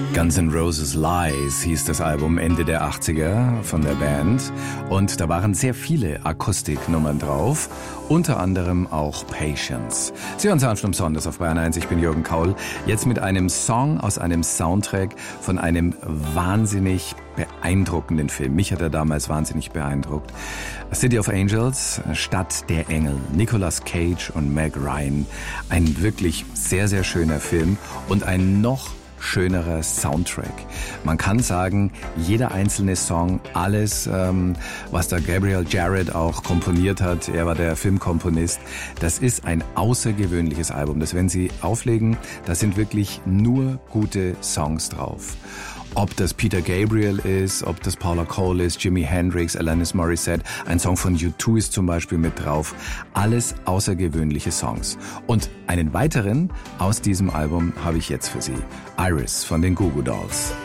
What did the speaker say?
Guns N' Roses Lies hieß das Album Ende der 80er von der Band und da waren sehr viele Akustiknummern drauf, unter anderem auch Patience. Sie hören sanft besonders auf Bayern 1, ich bin Jürgen Kaul, jetzt mit einem Song aus einem Soundtrack von einem wahnsinnig beeindruckenden Film. Mich hat er damals wahnsinnig beeindruckt. City of Angels, Stadt der Engel, Nicolas Cage und Meg Ryan. Ein wirklich sehr, sehr schöner Film und ein noch schönerer Soundtrack. Man kann sagen, jeder einzelne Song, alles, was da Gabriel Jarrett auch komponiert hat, er war der Filmkomponist, das ist ein außergewöhnliches Album. Das, wenn Sie auflegen, da sind wirklich nur gute Songs drauf. Ob das Peter Gabriel ist, ob das Paula Cole ist, Jimi Hendrix, Alanis Morissette, ein Song von U2 ist zum Beispiel mit drauf. Alles außergewöhnliche Songs. Und einen weiteren aus diesem Album habe ich jetzt für Sie. Iris von den Goo Goo Dolls.